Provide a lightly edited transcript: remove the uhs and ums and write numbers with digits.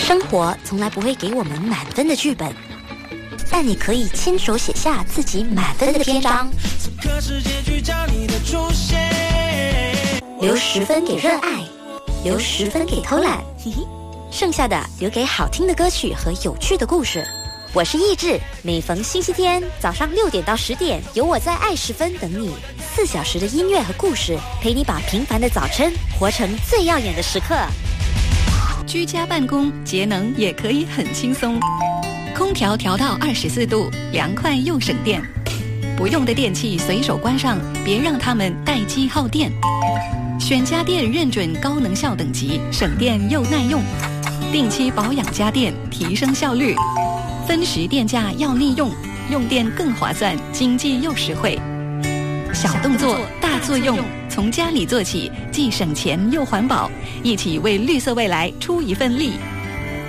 生活从来不会给我们满分的剧本，但你可以亲手写下自己满分的篇章。留10分给热爱，留10分给偷懒，剩下的留给好听的歌曲和有趣的故事。我是意志，每逢星期天早上6点到10点，有我在爱10分等你，4小时的音乐和故事，陪你把平凡的早晨活成最耀眼的时刻。 居家办公节能也可以很轻松，空调调到24度，凉快又省电。不用的电器随手关上，别让它们待机耗电。选家电认准高能效等级，省电又耐用。定期保养家电，提升效率。分时电价要利用，用电更划算，经济又实惠。小动作大作用，从家里做起，既省钱又环保，一起为绿色未来出一份力。